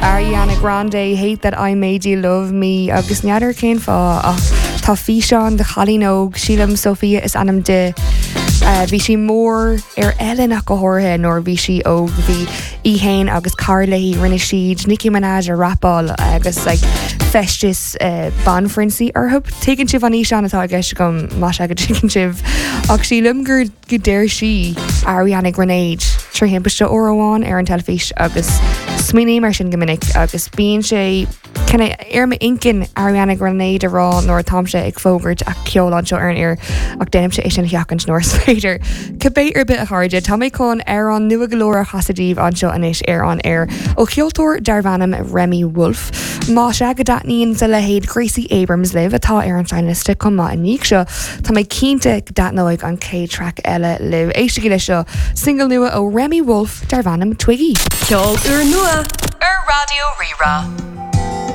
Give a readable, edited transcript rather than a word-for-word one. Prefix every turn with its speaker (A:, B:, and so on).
A: Ariana Grande, Hate That I Made You Love Me agus neadidir cén fá tá fi seán de chalíóg sílam Sophia is anam de bhí si mór Ellen a go háthe nóir bhí si óg bhí ihéin agus Carla rinne siad Nicki Minaj a rapáil agus like, festis banfrinsaí arthb taken si van seán atá gceiste gom más a go chicken sibh ach sílam gur go déir si Ariana Grande tro himpeiste óháin ar an telefís agus smuoine mar sin gomininic agus bíon sé Kenna me inkin Ariana Grande rá nóir tamse ag fógurt a ceolán seo ar an ir ach dénim se is an heachans nóir spéidir. Cabbé ar bit a háide, tá mé chun ar an nua golóra chasadíh an seo inis ar an air ó cheoltóir darhanam Remy Wolf. Má se go datníonn sa lehéad Gracie Abrams live atá ar an seiniste comá in níic seo tá mé cínte datnóig an K-track eile live éiste lei seo single nua ó Remy Wolf darhanam Twiggy.
B: Ceol ur nua ar Radio Rira.